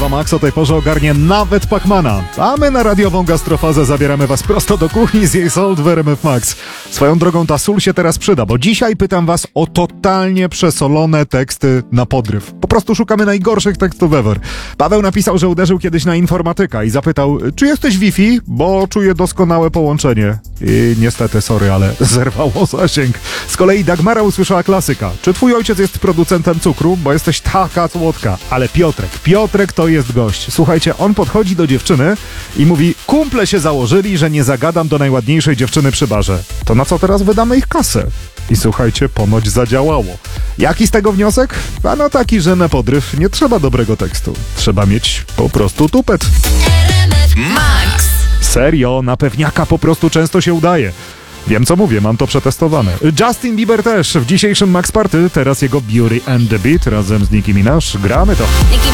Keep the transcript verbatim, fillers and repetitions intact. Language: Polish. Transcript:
Ewa Max o tej porze ogarnie nawet Pacmana. A my na radiową gastrofazę zabieramy was prosto do kuchni z jej Salt w R M F Max. Swoją drogą ta sól się teraz przyda, bo dzisiaj pytam was o totalnie przesolone teksty na podryw. Po prostu szukamy najgorszych tekstów ever. Paweł napisał, że uderzył kiedyś na informatyka i zapytał, czy jesteś Wi-Fi, bo czuję doskonałe połączenie. I niestety, sorry, ale zerwało zasięg. Z kolei Dagmara usłyszała klasyka. Czy twój ojciec jest producentem cukru? Bo jesteś taka słodka. Ale Piotrek, Piotrek to jest gość. Słuchajcie, on podchodzi do dziewczyny i mówi, kumple się założyli, że nie zagadam do najładniejszej dziewczyny przy barze. To na co teraz wydamy ich kasę? I słuchajcie, ponoć zadziałało. Jaki z tego wniosek? A no taki, że na podryw nie trzeba dobrego tekstu. Trzeba mieć po prostu tupet. Max. Serio, na pewniaka po prostu często się udaje. Wiem co mówię, mam to przetestowane. Justin Bieber też w dzisiejszym Max Party, teraz jego Beauty and the Beat razem z Nicki Minaj. Gramy to. Nicki